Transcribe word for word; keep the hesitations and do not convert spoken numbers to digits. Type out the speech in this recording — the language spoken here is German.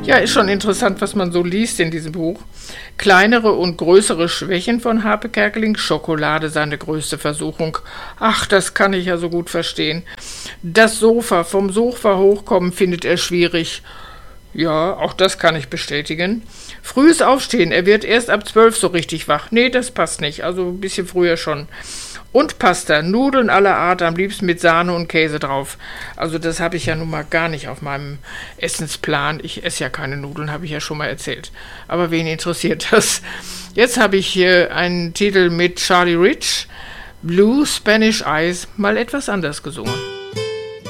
Ja, ist schon interessant, was man so liest in diesem Buch. Kleinere und größere Schwächen von Harpe Kerkeling. Schokolade seine größte Versuchung. Ach, das kann ich ja so gut verstehen. Das Sofa, vom Sofa hochkommen, findet er schwierig. Ja, auch das kann ich bestätigen. Frühes Aufstehen, er wird erst ab zwölf so richtig wach. Nee, das passt nicht, also ein bisschen früher schon. Und Pasta, Nudeln aller Art, am liebsten mit Sahne und Käse drauf. Also das habe ich ja nun mal gar nicht auf meinem Essensplan. Ich esse ja keine Nudeln, habe ich ja schon mal erzählt. Aber wen interessiert das? Jetzt habe ich hier einen Titel mit Charlie Rich, Blue Spanish Eyes, mal etwas anders gesungen.